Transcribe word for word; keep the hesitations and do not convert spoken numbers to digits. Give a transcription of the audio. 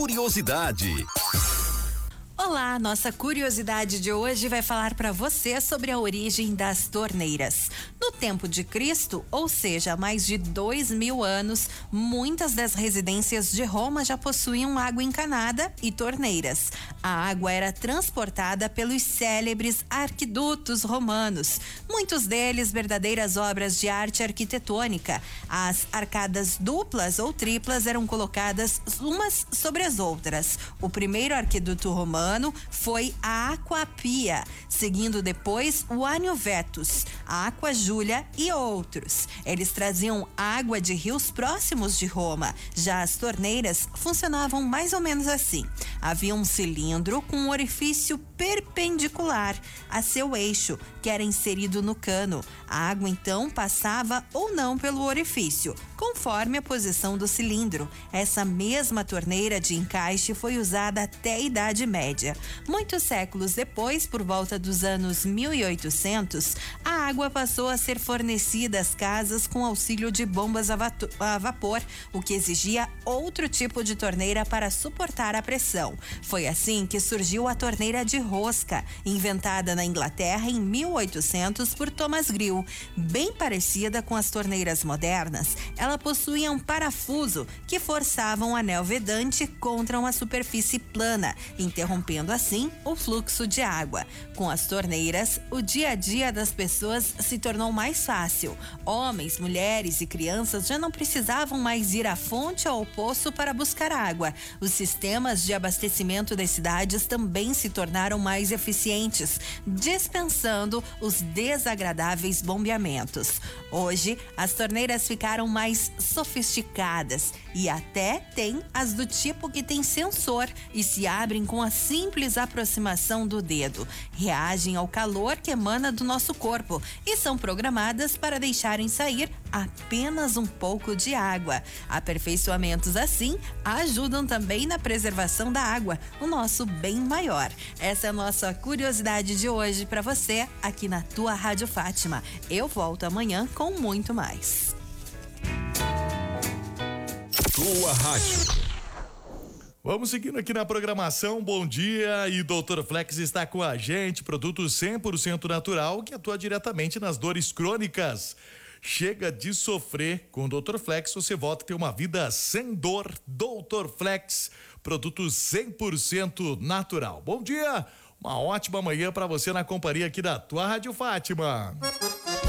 Curiosidade. Olá, nossa curiosidade de hoje vai falar para você sobre a origem das torneiras. No tempo de Cristo, ou seja, há mais de dois mil anos, muitas das residências de Roma já possuíam água encanada e torneiras. A água era transportada pelos célebres arquidutos romanos, muitos deles verdadeiras obras de arte arquitetônica. As arcadas duplas ou triplas eram colocadas umas sobre as outras. O primeiro arquiduto romano foi a Aqua Pia, seguindo depois o Anio Vetus, a Aqua Júlia e outros. Eles traziam água de rios próximos de Roma. Já as torneiras funcionavam mais ou menos assim. Havia um cilindro com um orifício perpendicular a seu eixo, que era inserido no cano. A água então passava ou não pelo orifício, conforme a posição do cilindro. Essa mesma torneira de encaixe foi usada até a Idade Média. Muitos séculos depois, por volta dos anos mil e oitocentos, a água passou a ser fornecida às casas com auxílio de bombas a, a vapor, o que exigia outro tipo de torneira para suportar a pressão. Foi assim que surgiu a torneira de rosca, inventada na Inglaterra em mil e oitocentos por Thomas Grill. Bem parecida com as torneiras modernas, ela possuía um parafuso que forçava um anel vedante contra uma superfície plana, interrompendo assim o fluxo de água. Com as torneiras, o dia a dia das pessoas se tornou mais fácil. Homens, mulheres e crianças já não precisavam mais ir à fonte ou ao poço para buscar água. Os sistemas de abastecimento das cidades também se tornaram mais eficientes, dispensando os desagradáveis bombeamentos. Hoje, as torneiras ficaram mais sofisticadas e até tem as do tipo que tem sensor e se abrem com a simples aproximação do dedo. Reagem ao calor que emana do nosso corpo e são programadas para deixarem sair apenas um pouco de água. Aperfeiçoamentos assim ajudam também na preservação da água, o nosso bem maior. Essa é a nossa curiosidade de hoje para você aqui na tua Rádio Fátima. Eu volto amanhã com muito mais. Tua Rádio. Vamos seguindo aqui na programação, bom dia, e doutor Flex está com a gente, produto cem por cento natural que atua diretamente nas dores crônicas. Chega de sofrer, com o doutor Flex você volta a ter uma vida sem dor. doutor Flex, produto cem por cento natural. Bom dia, uma ótima manhã para você na companhia aqui da tua Rádio Fátima.